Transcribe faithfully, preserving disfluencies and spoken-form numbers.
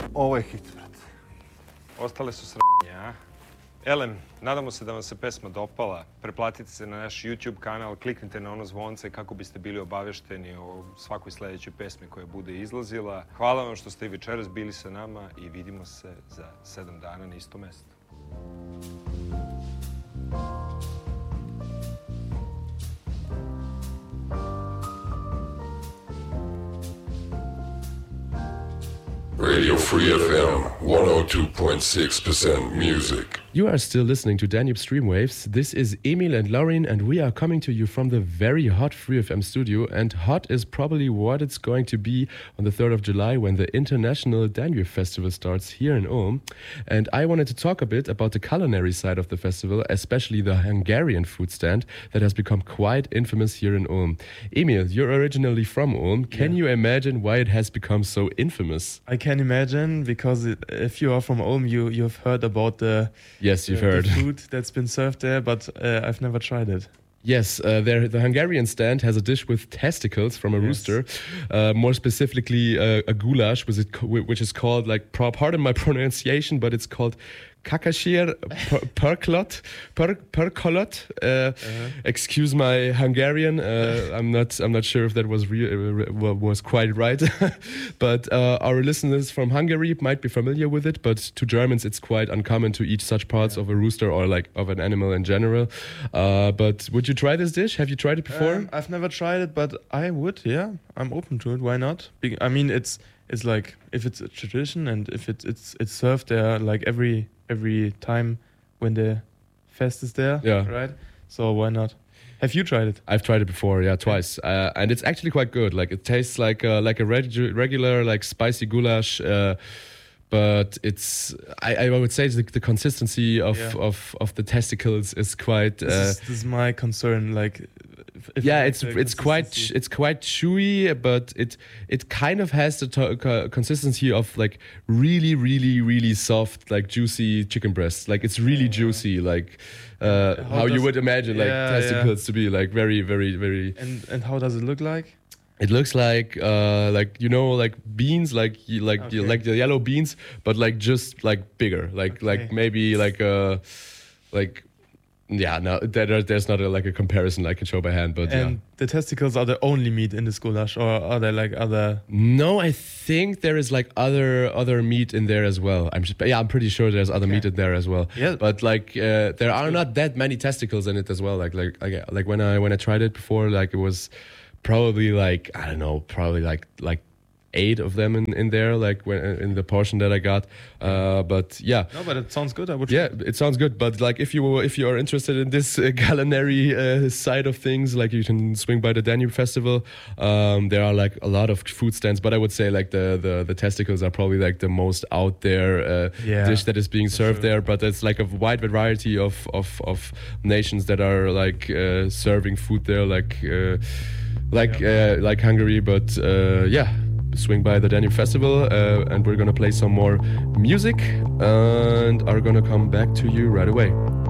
Ovo je hit, brate. Ostale su sranje, a? Elem, nadamo se da vam se pesma dopala. Preplatite se na naš YouTube kanal, kliknite na ono zvonce kako biste bili obavešteni o svakoj sledećoj pesmi koja bude izlazila. Hvala vam što ste i večeras bili sa nama i vidimo se za sedam dana na isto mesto. Radio Free F M, one oh two point six percent music. You are still listening to Danube Streamwaves. This is Emil and Lauren, and we are coming to you from the very hot Free F M studio. And hot is probably what it's going to be on the third of July when the International Danube Festival starts here in Ulm. And I wanted to talk a bit about the culinary side of the festival, especially the Hungarian food stand that has become quite infamous here in Ulm. Emil, you're originally from Ulm. Can yeah. you imagine why it has become so infamous? I can imagine, because it, if you are from Ulm, you, you've heard about the... Yes, you've the, heard. The food that's been served there, but uh, I've never tried it. Yes, uh, there, the Hungarian stand has a dish with testicles from a yes. rooster, uh, more specifically uh, a goulash, which is, which is called, like, pardon my pronunciation, but it's called Kakasir Perklot, per, Perkolot. Uh, uh-huh. Excuse my Hungarian. Uh, I'm not. I'm not sure if that was re- uh, was quite right. But uh, our listeners from Hungary might be familiar with it. But to Germans, it's quite uncommon to eat such parts yeah. of a rooster or like of an animal in general. Uh, but would you try this dish? Have you tried it before? Um, I've never tried it, but I would. Yeah, I'm open to it. Why not? I mean, it's it's like if it's a tradition and if it's it's it's served there like every. every time when the fest is there, yeah. right? So why not? Have you tried it? I've tried it before, yeah, twice, uh, and it's actually quite good. Like it tastes like a, like a reg- regular like spicy goulash, uh, but it's I, I would say the, the consistency of, yeah. of, of the testicles is quite. Uh, this, is, this is my concern, like. If yeah, it's it's quite it's quite chewy, but it it kind of has the to- co- consistency of like really really really soft like juicy chicken breasts. Like it's really yeah. juicy, like uh, how, how you would imagine like yeah, testicles yeah. to be, like very very very. And and how does it look like? It looks like uh, like you know like beans, like like okay. the, like the yellow beans, but like just like bigger, like okay. like maybe like uh like. Yeah, no, there, there's not a, like a comparison I can show by hand, but and yeah. the testicles are the only meat in this goulash, or are there like other? No, I think there is like other other meat in there as well. I'm just, yeah, I'm pretty sure there's other okay. meat in there as well. Yeah, but like uh, there are not that many testicles in it as well. Like like like like when I when I tried it before, like it was probably like I don't know, probably like like. eight of them in, in there, like when, in the portion that I got. Uh, but yeah. No, but it sounds good. I would. Yeah, it sounds good. But like if you if you are interested in this uh, culinary uh, side of things, like you can swing by the Danube Festival. Um, there are like a lot of food stands, but I would say like the the, the testicles are probably like the most out there uh, yeah, dish that is being served sure. there. But it's like a wide variety of of, of nations that are like uh, serving food there, like uh, like yeah. uh, like Hungary. But uh, yeah. Swing by the Danube Festival uh, and we're gonna play some more music and are gonna come back to you right away.